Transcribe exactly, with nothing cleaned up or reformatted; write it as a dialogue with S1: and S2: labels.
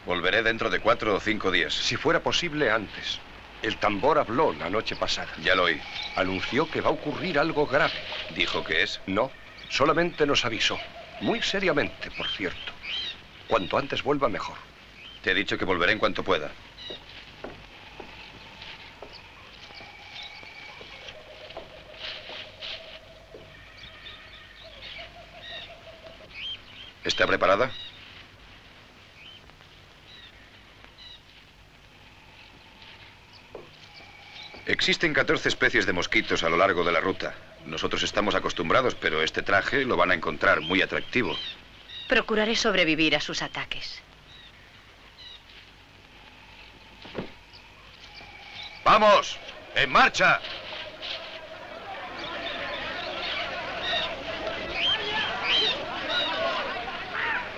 S1: Volveré dentro de cuatro o cinco días.
S2: Si fuera posible, antes. El tambor habló la noche pasada.
S1: Ya lo oí.
S2: Anunció que va a ocurrir algo grave.
S1: ¿Dijo qué es?
S2: No, solamente nos avisó. Muy seriamente, por cierto. Cuanto antes vuelva, mejor.
S1: Te he dicho que volveré en cuanto pueda. ¿Está preparada? Existen catorce especies de mosquitos a lo largo de la ruta. Nosotros estamos acostumbrados, pero este traje lo van a encontrar muy atractivo.
S3: Procuraré sobrevivir a sus ataques.
S1: ¡Vamos! ¡En marcha!